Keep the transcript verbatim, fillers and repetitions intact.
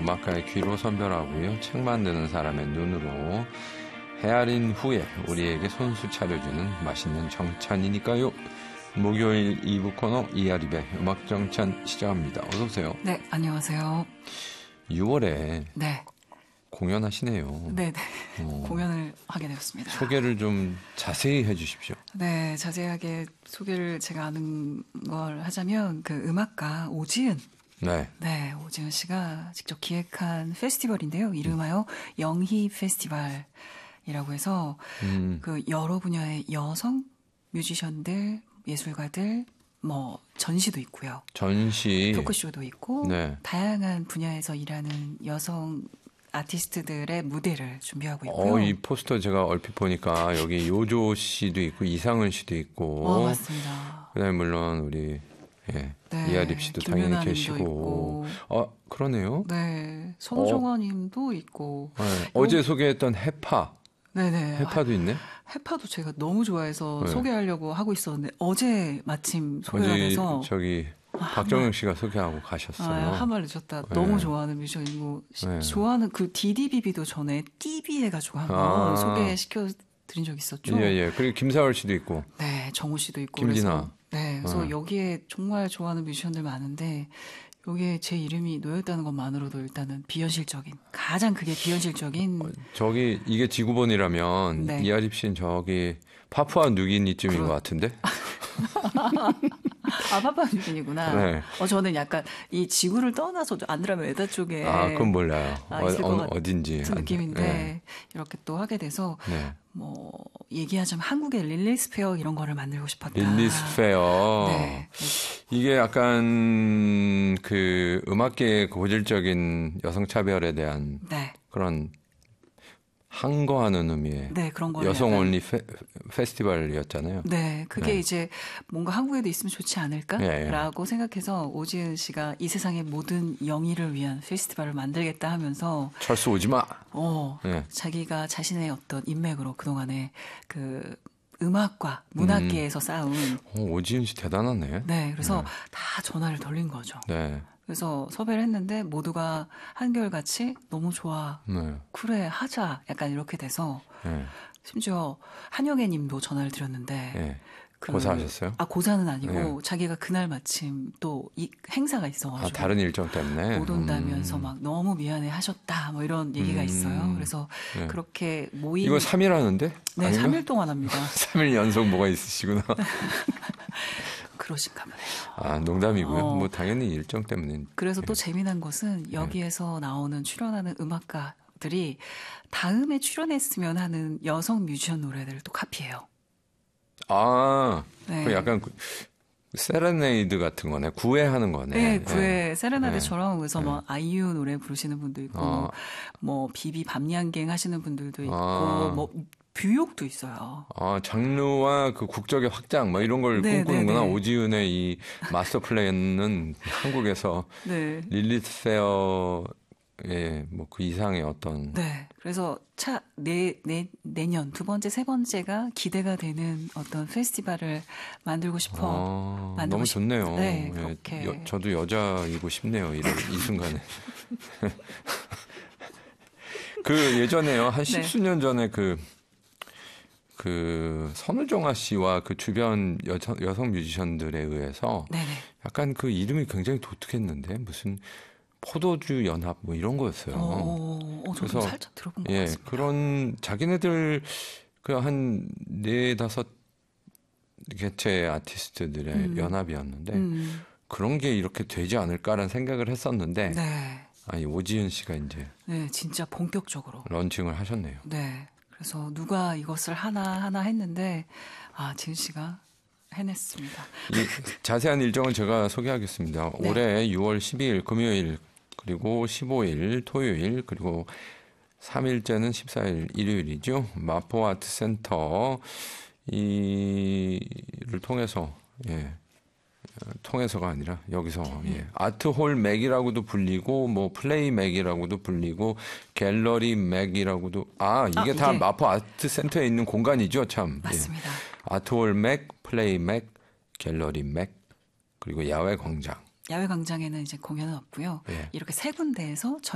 음악가의 귀로 선별하고요. 책 만드는 사람의 눈으로 헤아린 후에 우리에게 손수 차려주는 맛있는 정찬이니까요. 목요일 이 부 코너 이아립의 음악정찬 시작합니다. 어서 오세요. 네, 안녕하세요. 유월에 네. 공연하시네요. 네, 네. 어, 공연을 하게 되었습니다. 소개를 좀 자세히 해 주십시오. 네, 자세하게 소개를 제가 아는 걸 하자면 그 음악가 오지은 네. 네, 오지은 씨가 직접 기획한 페스티벌인데요. 이름하여 영희 페스티벌이라고 해서 음. 그 여러 분야의 여성 뮤지션들, 예술가들 뭐 전시도 있고요. 전시, 토크쇼도 있고 네. 다양한 분야에서 일하는 여성 아티스트들의 무대를 준비하고 있고요. 어, 이 포스터 제가 얼핏 보니까 여기 요조 씨도 있고 이상은 씨도 있고. 어, 맞습니다. 그다음에 물론 우리 예, 네, 이아립 씨도 당연히 계시고. 있고. 아, 그러네요. 네, 손종원 님도 있고. 네, 어제 소개했던 해파. 네네. 해파도 있네. 해파도 제가 너무 좋아해서 네. 소개하려고 하고 있었는데 어제 마침 소개가 어제 돼서 저기 아, 박정영 씨가 소개하고 가셨어요. 아, 한말 늦었다. 네. 너무 좋아하는 뮤지션이고 네. 좋아하는 그 디디비비도 전에 띠비 해가지고 한번 아. 소개시켜 드린 적 있었죠. 예예. 예. 그리고 김사월 씨도 있고. 네, 정우 씨도 있고. 김진아. 그래서, 네, 그래서 아. 여기에 정말 좋아하는 뮤지션들 많은데. 여기에 제 이름이 놓였다는 것만으로도 일단은 비현실적인 가장 그게 비현실적인 어, 저기 이게 지구본이라면 네. 이아립 씨는 저기 파푸아 뉴기니쯤인 그러... 것 같은데. 아 파푸아 뉴기니구나. 네. 어 저는 약간 이 지구를 떠나서 안드로메다 쪽에 아 그건 몰라요. 아, 어, 어, 어딘지 같은 느낌인데 네. 이렇게 또 하게 돼서 네. 뭐 얘기하자면 한국의 릴리스 페어 이런 거를 만들고 싶었다. 릴리스 페어. 네. 이게 약간 그 음악계의 고질적인 여성차별에 대한 네. 그런 항거하는 의미의 네, 그런 여성 온리 페, 페스티벌이었잖아요. 네, 그게 네. 이제 뭔가 한국에도 있으면 좋지 않을까라고 네. 생각해서 오지은 씨가 이 세상의 모든 영희를 위한 페스티벌을 만들겠다 하면서 철수 오지 마. 어, 네. 자기가 자신의 어떤 인맥으로 그동안에 그 음악과 문학계에서 음. 쌓은 어, 오지은 씨 대단하네. 네, 그래서 네. 다 전화를 돌린 거죠. 네. 그래서 섭외를 했는데 모두가 한결같이 너무 좋아. 네. 그래 하자. 약간 이렇게 돼서 네. 심지어 한영애 님도 전화를 드렸는데 네. 그, 고사하셨어요? 아 고사는 아니고 네. 자기가 그날 마침 또 이 행사가 있어가지고 아, 다른 일정 때문에 못 온다면서 음. 막 너무 미안해 하셨다 뭐 이런 얘기가 음. 있어요. 그래서 네. 그렇게 모임 이거 삼 일 하는데? 네, 아닌가? 삼 일 동안 합니다. 삼 일 연속 뭐가 있으시구나. 그러신가 보네요. 아, 농담이고요. 어. 뭐 당연히 일정 때문에. 그래서 또 재미난 것은 여기에서 나오는 출연하는 음악가들이 다음에 출연했으면 하는 여성 뮤지션 노래들을 또 카피해요. 아, 네. 그 약간 세레네이드 같은 거네. 구애하는 거네. 네, 구애 네. 세레나데처럼 그래서 네. 뭐 아이유 노래 부르시는 분도 있고, 어. 뭐 비비 밤양갱 하시는 분들도 있고, 어. 뭐 뷰욕도 있어요. 아, 장르와 그 국적의 확장, 뭐 이런 걸 네, 꿈꾸는구나. 네, 네. 오지은의 이 마스터 플랜은 한국에서 네. 릴리스 페어의 뭐 그 이상의 어떤. 네. 그래서 차, 내, 내, 내년 두 번째, 세 번째가 기대가 되는 어떤 페스티벌을 만들고 싶어. 아, 만들고 너무 싶... 좋네요. 네, 그렇게. 예, 여, 저도 여자이고 싶네요. 이, 이 순간에. 그 예전에요. 한 십수년 네. 전에 그 그 선우정아 씨와 그 주변 여성, 여성 뮤지션들에 의해서 네네. 약간 그 이름이 굉장히 독특했는데 무슨 포도주 연합 뭐 이런 거였어요. 어, 어, 그래서 살짝 들어본 것 예, 같습니다. 그런 자기네들 그 한 네 다섯 개체 아티스트들의 음. 연합이었는데 음. 그런 게 이렇게 되지 않을까라는 생각을 했었는데 네. 아니 오지은 씨가 이제 네, 진짜 본격적으로 런칭을 하셨네요. 네. 그래서 누가 이것을 하나하나 했는데 아 지은 씨가 해냈습니다. 이 자세한 일정은 제가 소개하겠습니다. 네. 올해 유월 십이일 금요일 그리고 십오일 토요일 그리고 삼 일째는 십사일 일요일이죠. 마포아트센터 이를 통해서 예. 통해서가 아니라 여기서 예. 아트홀 맥이라고도 불리고 뭐 플레이 맥이라고도 불리고 갤러리 맥이라고도 아 이게 아, 다 이게... 마포 아트센터에 있는 공간이죠 참. 맞습니다. 예. 아트홀 맥, 플레이 맥, 갤러리 맥 그리고 야외 광장. 야외 광장에는 이제 공연은 없고요. 예. 이렇게 세 군데에서